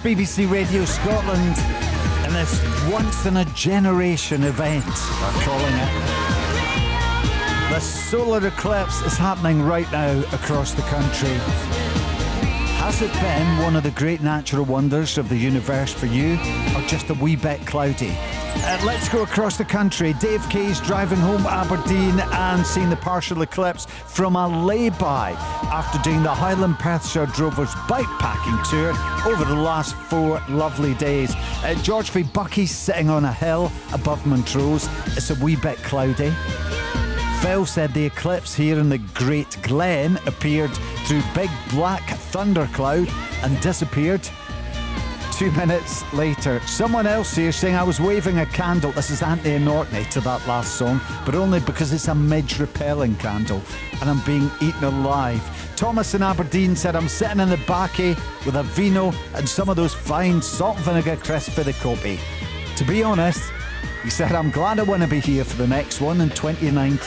BBC Radio Scotland, and this once-in-a-generation event, we're calling it. The solar eclipse is happening right now across the country. Has it been one of the great natural wonders of the universe for you, or just a wee bit cloudy? Let's go across the country. Dave Kay's driving home Aberdeen and seeing the partial eclipse from a lay-by after doing the Highland Perthshire Drovers bike-packing tour over the last 4 lovely days. George V. Bucky's sitting on a hill above Montrose. It's a wee bit cloudy. Phil said the eclipse here in the Great Glen appeared through big black thundercloud and disappeared 2 minutes later. Someone else here saying I was waving a candle. This is Anthony and Orkney to that last song, but only because it's a midge-repelling candle and I'm being eaten alive. Thomas in Aberdeen said I'm sitting in the baccy with a vino and some of those fine salt and vinegar crisps for the copy. To be honest, he said, I'm glad I want to be here for the next one in 2090.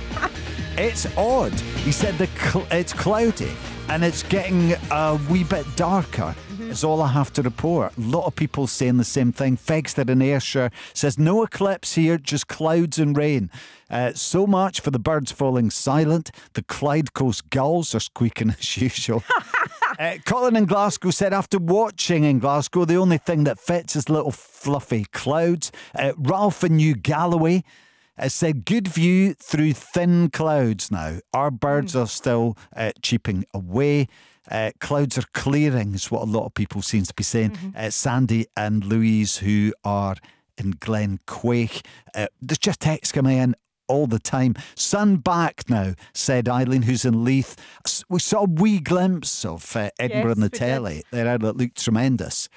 It's odd. He said it's cloudy and it's getting a wee bit darker. Is all I have to report. A lot of people saying the same thing. Fegster in Ayrshire says no eclipse here, just clouds and rain. So much for the birds falling silent. The Clyde Coast gulls are squeaking as usual. Colin in Glasgow said after watching in Glasgow, the only thing that fits is little fluffy clouds. Ralph in New Galloway said good view through thin clouds now. Our birds are still cheeping away. Clouds are clearing is what a lot of people seem to be saying. Sandy and Louise, who are in Glenquake, there's just texts coming in all the time. Sun back now, said Eileen, who's in Leith. We saw a wee glimpse of Edinburgh on the telly. It looked tremendous.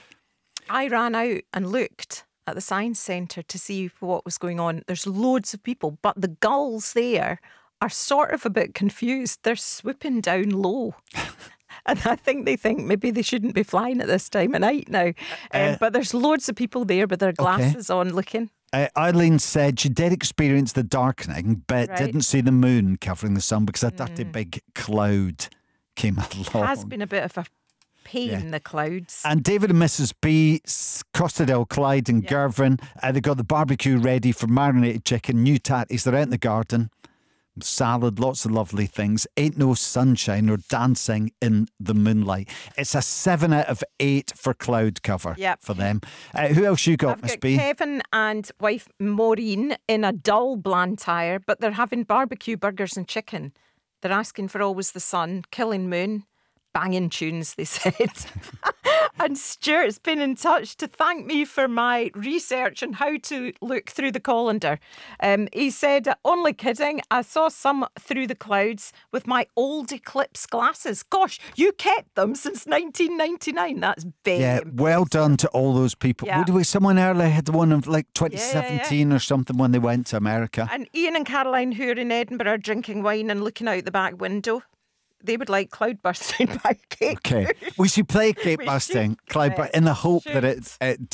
I ran out and looked at the science centre to see what was going on. There's loads of people, but the gulls there are sort of a bit confused. They're swooping down low. And I think they think maybe they shouldn't be flying at this time of night now. But there's loads of people there with their glasses on looking. Eileen said she did experience the darkening, but didn't see the moon covering the sun because a dirty big cloud came along. It has been a bit of a pain, the clouds. And David and Mrs. B, Costadale, Clyde and Girvan, they got the barbecue ready for marinated chicken, new tatties. They're out in the garden. Salad, lots of lovely things. Ain't no sunshine or dancing in the moonlight. It's a 7 out of 8 for cloud cover for them. Who else you got, Miss B? Kevin and wife Maureen in a dull Blantyre, but they're having barbecue burgers and chicken. They're asking for Always the Sun, Killing Moon, banging tunes, they said. And Stuart's been in touch to thank me for my research on how to look through the colander. He said, only kidding, I saw some through the clouds with my old eclipse glasses. Gosh, you kept them since 1999. That's very impressive. Well done to all those people. Someone earlier had one of like 2017 or something when they went to America. And Ian and Caroline, who are in Edinburgh, are drinking wine and looking out the back window. They would like cloud bursting by Kate. Okay, we should play Kate Busting, Cloud, in the hope that it